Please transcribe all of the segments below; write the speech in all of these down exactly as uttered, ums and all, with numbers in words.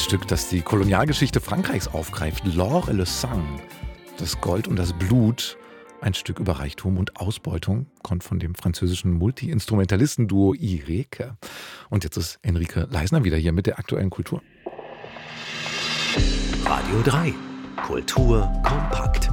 Stück, das die Kolonialgeschichte Frankreichs aufgreift. L'or et le sang, das Gold und das Blut. Ein Stück über Reichtum und Ausbeutung, kommt von dem französischen Multi-Instrumentalistenduo Ireke. Und jetzt ist Henrike Leisner wieder hier mit der aktuellen Kultur. Radio drei. Kultur kompakt.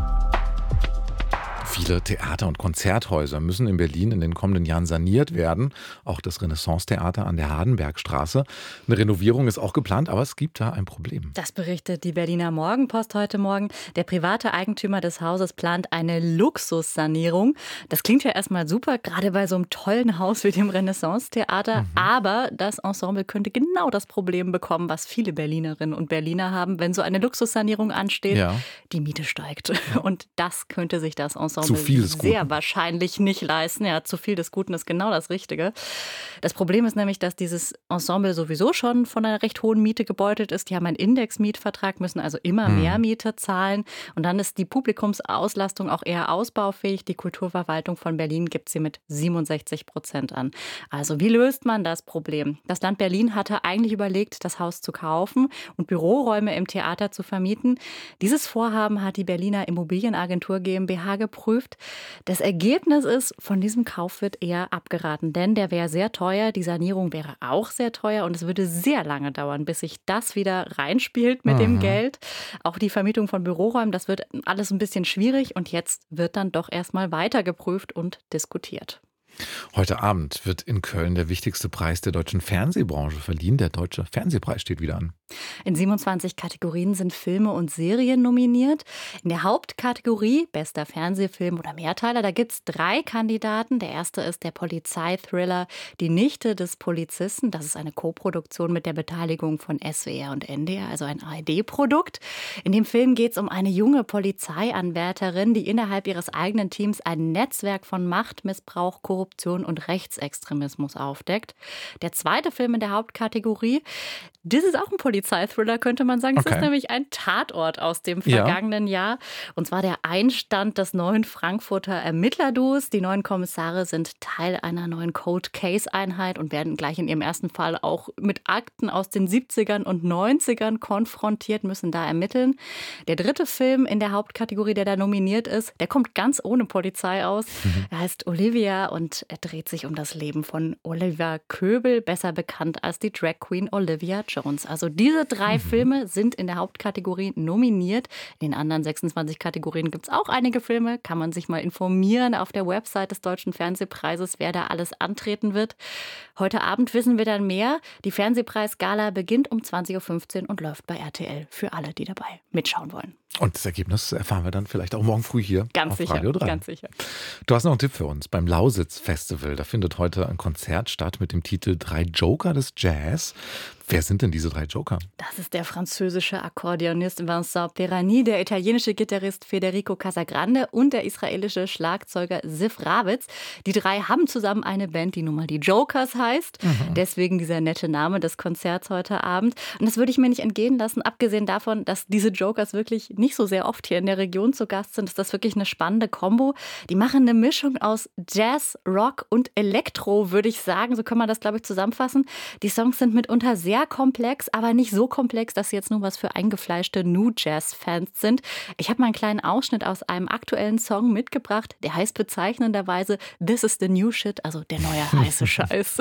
Viele Theater- und Konzerthäuser müssen in Berlin in den kommenden Jahren saniert werden. Auch das Renaissance-Theater an der Hardenbergstraße. Eine Renovierung ist auch geplant, aber es gibt da ein Problem. Das berichtet die Berliner Morgenpost heute Morgen. Der private Eigentümer des Hauses plant eine Luxussanierung. Das klingt ja erstmal super, gerade bei so einem tollen Haus wie dem Renaissance-Theater. Mhm. Aber das Ensemble könnte genau das Problem bekommen, was viele Berlinerinnen und Berliner haben, wenn so eine Luxussanierung ansteht. Ja. Die Miete steigt. Ja. Und das könnte sich das Ensemble Zu viel des Guten. Sehr wahrscheinlich nicht leisten. Ja, zu viel des Guten ist genau das Richtige. Das Problem ist nämlich, dass dieses Ensemble sowieso schon von einer recht hohen Miete gebeutelt ist. Die haben einen Indexmietvertrag, müssen also immer hm. mehr Miete zahlen. Und dann ist die Publikumsauslastung auch eher ausbaufähig. Die Kulturverwaltung von Berlin gibt sie mit siebenundsechzig Prozent an. Also wie löst man das Problem? Das Land Berlin hatte eigentlich überlegt, das Haus zu kaufen und Büroräume im Theater zu vermieten. Dieses Vorhaben hat die Berliner Immobilienagentur GmbH geprüft. Das Ergebnis ist, von diesem Kauf wird eher abgeraten, denn der wäre sehr teuer, die Sanierung wäre auch sehr teuer und es würde sehr lange dauern, bis sich das wieder reinspielt mit Aha. dem Geld. Auch die Vermietung von Büroräumen, das wird alles ein bisschen schwierig und jetzt wird dann doch erstmal weiter geprüft und diskutiert. Heute Abend wird in Köln der wichtigste Preis der deutschen Fernsehbranche verliehen. Der Deutsche Fernsehpreis steht wieder an. In siebenundzwanzig Kategorien sind Filme und Serien nominiert. In der Hauptkategorie bester Fernsehfilm oder Mehrteiler, da gibt es drei Kandidaten. Der erste ist der Polizeithriller Die Nichte des Polizisten. Das ist eine Koproduktion mit der Beteiligung von S W R und N D R, also ein A R D-Produkt. In dem Film geht es um eine junge Polizeianwärterin, die innerhalb ihres eigenen Teams ein Netzwerk von Machtmissbrauch, Korruption und Rechtsextremismus aufdeckt. Der zweite Film in der Hauptkategorie, das ist auch ein Polizeithriller, könnte man sagen. Es okay. ist nämlich ein Tatort aus dem vergangenen ja. Jahr. Und zwar der Einstand des neuen Frankfurter Ermittlerduos. Die neuen Kommissare sind Teil einer neuen Cold-Case-Einheit und werden gleich in ihrem ersten Fall auch mit Akten aus den siebzigern und neunzigern konfrontiert, müssen da ermitteln. Der dritte Film in der Hauptkategorie, der da nominiert ist, der kommt ganz ohne Polizei aus. Mhm. Er heißt Olivia und er dreht sich um das Leben von Olivia Köbel, besser bekannt als die Drag Queen Olivia Jones. Also diese drei mhm. Filme sind in der Hauptkategorie nominiert. In den anderen sechsundzwanzig Kategorien gibt es auch einige Filme. Kann man sich mal informieren auf der Website des Deutschen Fernsehpreises, wer da alles antreten wird. Heute Abend wissen wir dann mehr. Die Fernsehpreisgala beginnt um zwanzig Uhr fünfzehn und läuft bei R T L für alle, die dabei mitschauen wollen. Und das Ergebnis erfahren wir dann vielleicht auch morgen früh hier ganz auf sicher, Radio drei. Ganz sicher. Du hast noch einen Tipp für uns. Beim Lausitz-Festival, da findet heute ein Konzert statt mit dem Titel Drei Joker des Jazz. Wer sind denn diese drei Joker? Das ist der französische Akkordeonist Vincent Perani, der italienische Gitarrist Federico Casagrande und der israelische Schlagzeuger Sif Ravitz. Die drei haben zusammen eine Band, die nun mal die Jokers heißt. Mhm. Deswegen dieser nette Name des Konzerts heute Abend. Und das würde ich mir nicht entgehen lassen, abgesehen davon, dass diese Jokers wirklich nicht so sehr oft hier in der Region zu Gast sind. Ist das wirklich eine spannende Kombo. Die machen eine Mischung aus Jazz, Rock und Elektro, würde ich sagen. So kann man das, glaube ich, zusammenfassen. Die Songs sind mitunter sehr komplex, aber nicht so komplex, dass sie jetzt nur was für eingefleischte New Jazz-Fans sind. Ich habe mal einen kleinen Ausschnitt aus einem aktuellen Song mitgebracht, der heißt bezeichnenderweise This is the new shit, also der neue heiße Scheiß.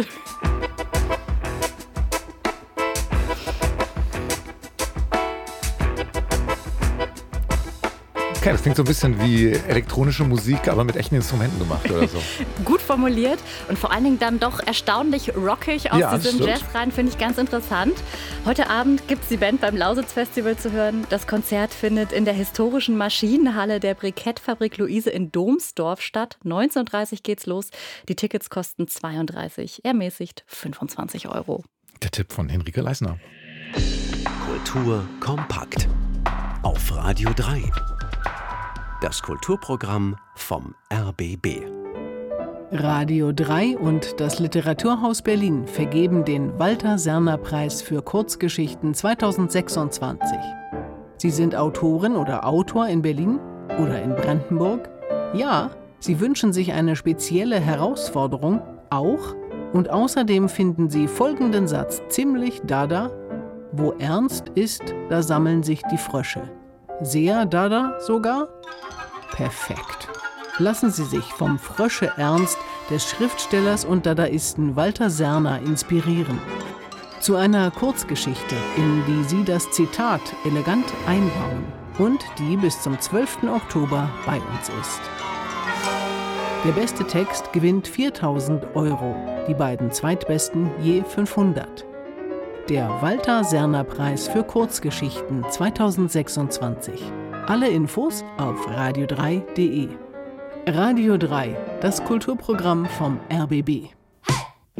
Okay, das klingt so ein bisschen wie elektronische Musik, aber mit echten Instrumenten gemacht oder so. Gut formuliert und vor allen Dingen dann doch erstaunlich rockig aus ja, diesem Jazz rein, finde ich ganz interessant. Heute Abend gibt es die Band beim Lausitz-Festival zu hören. Das Konzert findet in der historischen Maschinenhalle der Brikettfabrik Luise in Domsdorf statt. neunzehn Uhr dreißig geht's los. Die Tickets kosten zweiunddreißig, ermäßigt fünfundzwanzig Euro. Der Tipp von Henrike Leisner. Kultur kompakt auf Radio drei. Das Kulturprogramm vom R B B. Radio drei und das Literaturhaus Berlin vergeben den Walter-Serner-Preis für Kurzgeschichten zweitausendsechsundzwanzig. Sie sind Autorin oder Autor in Berlin oder in Brandenburg? Ja, Sie wünschen sich eine spezielle Herausforderung? Auch? Und außerdem finden Sie folgenden Satz ziemlich dada: Wo ernst ist, da sammeln sich die Frösche. Sehr Dada sogar? Perfekt. Lassen Sie sich vom Frösche-Ernst des Schriftstellers und Dadaisten Walter Serner inspirieren. Zu einer Kurzgeschichte, in die Sie das Zitat elegant einbauen und die bis zum zwölften Oktober bei uns ist. Der beste Text gewinnt viertausend Euro, die beiden zweitbesten je fünfhundert. Der Walter-Serner-Preis für Kurzgeschichten zweitausendsechsundzwanzig. Alle Infos auf radio drei punkt de. Radio drei, das Kulturprogramm vom R B B.